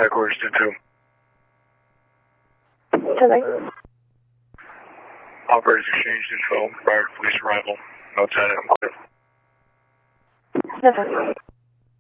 Headquarters 2-2. Hello. Operators exchanged info prior to police arrival. No tenant. Never.